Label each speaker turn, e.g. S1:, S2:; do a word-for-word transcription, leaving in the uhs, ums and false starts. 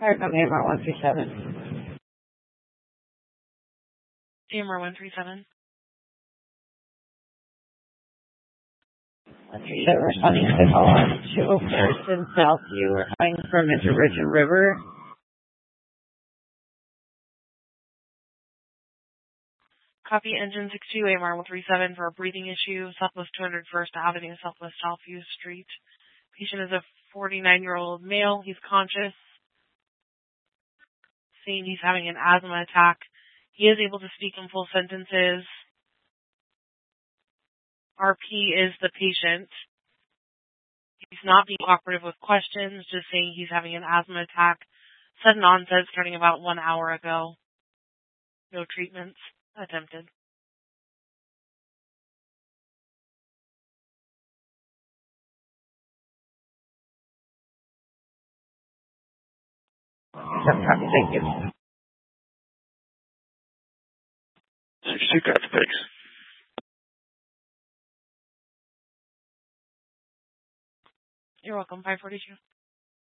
S1: Fire company, A M R one three seven.
S2: A M R one three seven.
S1: one three seven responding to the call on two oh first and Southview. We're coming from Mister Richard River.
S2: Copy engine six two, A M R one three seven for a breathing issue, Southwest two hundred first Avenue, Southwest Southview Street. Patient is a forty-nine-year-old male. He's conscious. Saying he's having an asthma attack. He is able to speak in full sentences. R P is the patient. He's not being cooperative with questions, just saying he's having an asthma attack. Sudden onset starting about one hour ago. No treatments attempted.
S1: Thank you.
S3: six two, copy, thanks.
S2: You're welcome, five forty-two.